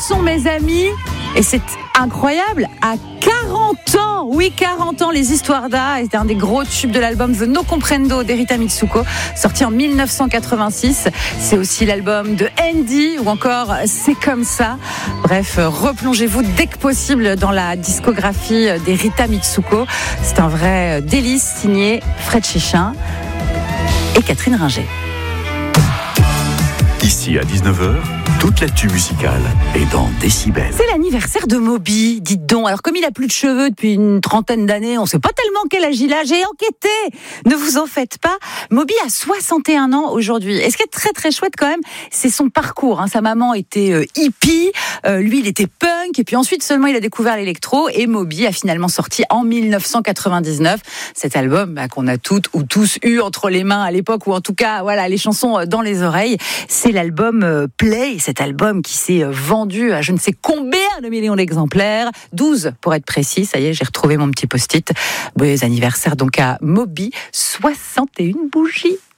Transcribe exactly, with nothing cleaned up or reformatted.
sont mes amis. Et c'est incroyable, à quarante ans, oui quarante ans, Les Histoires d'A était un des gros tubes de l'album The No Comprendo d'Erita Mitsuko, sorti en dix-neuf cent quatre-vingt-six. C'est aussi l'album de Andy ou encore C'est comme ça. Bref, replongez-vous dès que possible dans la discographie d'Erita Mitsuko. C'est un vrai délice, signé Fred Chichin et Catherine Ringer. Ici à dix-neuf heures, toute l'actu musicale est dans Décibel. C'est l'anniversaire de Moby, dites donc. Alors comme il a plus de cheveux depuis une trentaine d'années, on ne sait pas tellement quel âge il a. J'ai enquêté, ne vous en faites pas. Moby a soixante et un ans aujourd'hui. Et ce qui est très très chouette quand même, c'est son parcours. Hein. Sa maman était euh, hippie, euh, lui il était punk, et puis ensuite seulement il a découvert l'électro. Et Moby a finalement sorti en dix-neuf cent quatre-vingt-dix-neuf cet album bah, qu'on a toutes ou tous eu entre les mains à l'époque, ou en tout cas voilà les chansons dans les oreilles. C'est l'album euh, Play. Cet album qui s'est vendu à je ne sais combien de millions d'exemplaires, douze pour être précis, ça y est, j'ai retrouvé mon petit post-it. Bon anniversaire donc à Moby, soixante et une bougies.